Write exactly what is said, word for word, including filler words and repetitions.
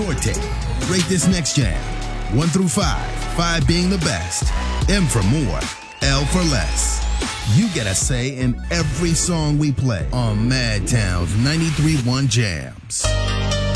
Norte. Rate this next jam. One through five. Five being the best. M for more. L for less. You get a say in every song we play on Madtown's ninety-three point one Jams.